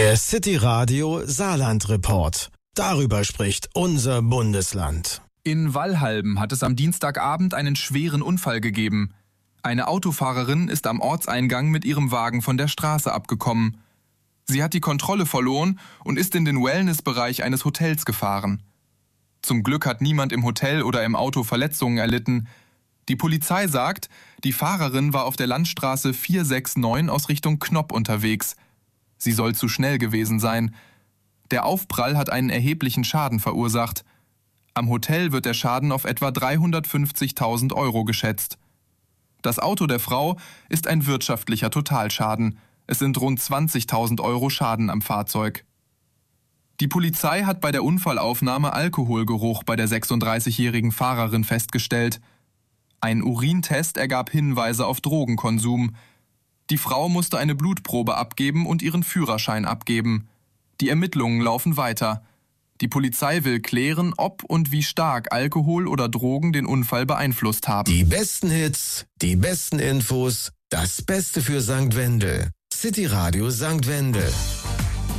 Der City Radio Saarland Report. Darüber spricht unser Bundesland. In Wallhalben hat es am Dienstagabend einen schweren Unfall gegeben. Eine Autofahrerin ist am Ortseingang mit ihrem Wagen von der Straße abgekommen. Sie hat die Kontrolle verloren und ist in den Wellnessbereich eines Hotels gefahren. Zum Glück hat niemand im Hotel oder im Auto Verletzungen erlitten. Die Polizei sagt, die Fahrerin war auf der Landstraße 469 aus Richtung Knopp unterwegs. Sie soll zu schnell gewesen sein. Der Aufprall hat einen erheblichen Schaden verursacht. Am Hotel wird der Schaden auf etwa 350.000 € geschätzt. Das Auto der Frau ist ein wirtschaftlicher Totalschaden. Es sind rund 20.000 € Schaden am Fahrzeug. Die Polizei hat bei der Unfallaufnahme Alkoholgeruch bei der 36-jährigen Fahrerin festgestellt. Ein Urintest ergab Hinweise auf Drogenkonsum. Die Frau musste eine Blutprobe abgeben und ihren Führerschein abgeben. Die Ermittlungen laufen weiter. Die Polizei will klären, ob und wie stark Alkohol oder Drogen den Unfall beeinflusst haben. Die besten Hits, die besten Infos, das Beste für St. Wendel. City Radio St. Wendel.